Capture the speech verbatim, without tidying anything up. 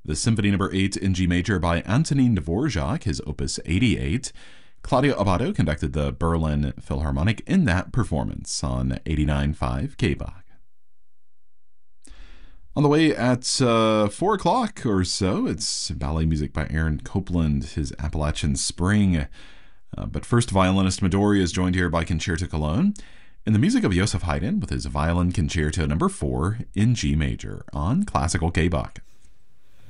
The Symphony Number eight in G major by Antonin Dvorak, his opus eighty-eight. Claudio Abbado conducted the Berlin Philharmonic in that performance on eighty-nine point five K B O C. On the way at uh, four o'clock or so, it's ballet music by Aaron Copland, his Appalachian Spring. Uh, but first, violinist Midori is joined here by Concerto Cologne, and the music of Joseph Haydn with his Violin Concerto Number four in G major on Classical K B O C.